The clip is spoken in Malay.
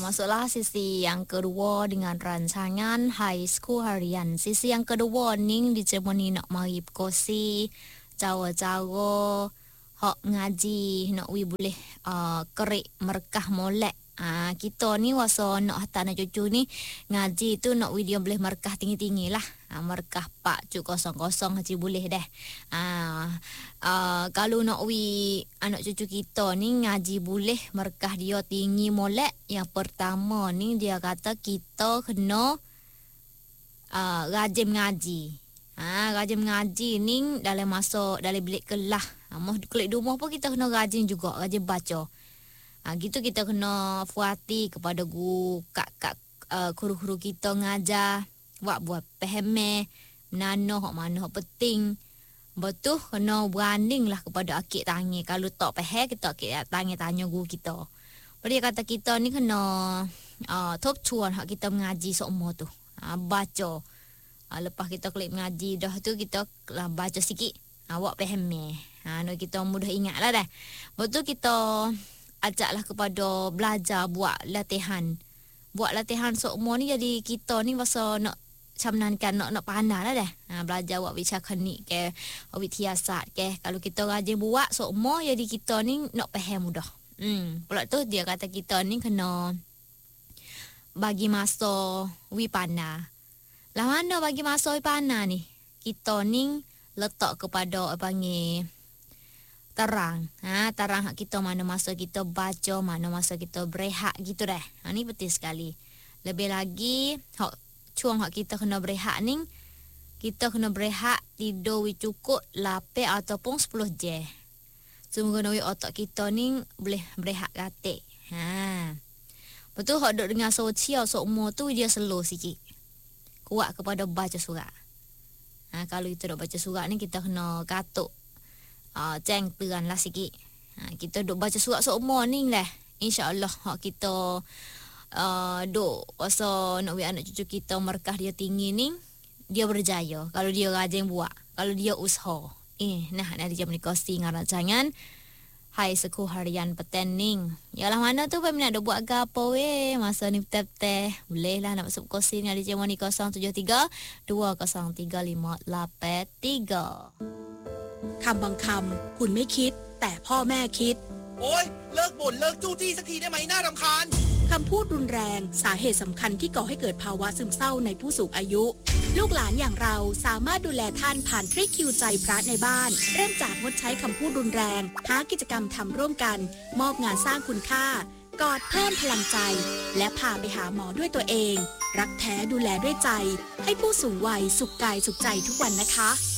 masuklah sisi yang kedua dengan rancangan High School Harian. Sisi yang kedua ni dicermoni nak mari berkongsi cara-cara hak ngaji nak boleh kerik merkah molek. Kita ni wasa nak hantar anak cucu ni ngaji tu nak dia boleh markah tinggi-tinggi lah. Markah 4.00 haji boleh dah. Kalau nak anak cucu kita ni ngaji boleh markah dia tinggi molek. Yang pertama ni dia kata kita kena rajin ngaji. Rajin ngaji ni dalam bilik kelas. Kelas di rumah pun kita kena rajin juga, rajin baca. Gitu kita kena fuati kepada guru kak guru-guru kita ngajar buat faham mana hak penting. Betul kena beranding lah kepada akik tangi. Kalau tak faham kita akik tangi tanya guru kita. Dia kata kita ni kena top cuan hak kita mengaji semua tu. Baca. Lepas kita klik mengaji dah tu kita baca sikit. Awak faham kita mudah ingat lah dah. Betul kita ajaklah kepada belajar buat latihan. Buat latihan semua ni jadi kita ni masa nak camnankan nak pandai lah dah. Belajar buat wicakenik ke, wityasat ke. Kalau kita rajin buat semua jadi kita ni nak faham mudah. Pula tu dia kata kita ni kena bagi masa pandai. Lah mana bagi masa pandai ni? Kita ni letak kepada panggil terang. Terang hak kita mana masa kita baca, mana masa kita berehat gitu dah. Ni penting sekali. Lebih lagi hak cuang hak kita kena berehat ni, kita kena berehat tidur cukup 8 ataupun 10 jam. Sehingga otak kita ni boleh berehat katik. Betul hak duduk dengan sosial semua tu dia slow sikit. Kuat kepada baca surat. Kalau kita duk baca surat ni kita kena katuk ceng teran lah sikit. Kita duk baca surat semua ni lah. InsyaAllah kita duk rasa nak anak cucu kita markah dia tinggi ni, dia berjaya. Kalau dia rajin buat, kalau dia usaha. Nah dia menikasi dengan rancangan High School Harian Petening. Yalah mana tu peminat nak buat gapo masa ni teh boleh lah nak masuk kosi ni ada jam ni 073 203 583. คำบางคำคุณไม่คิดแต่พ่อแม่คิดโอ๊ยเลิกบ่นเลิกจู้จี้สักทีได้ไหมน่ารำคาญคำพูดรุนแรงสาเหตุสำคัญที่ก่อให้เกิดภาวะซึมเศร้าในผู้สูงอายุ ลูกหลานอย่างเราสามารถดูแลท่านผ่านทริคคิวใจพระในบ้านเริ่มจากงดใช้คำพูดรุนแรงหากิจกรรมทำร่วมกันมอบงานสร้างคุณค่ากอดเพิ่มพลังใจและพาไปหาหมอด้วยตัวเองรักแท้ดูแลด้วยใจให้ผู้สูงวัยสุขกายสุขใจทุกวันนะคะ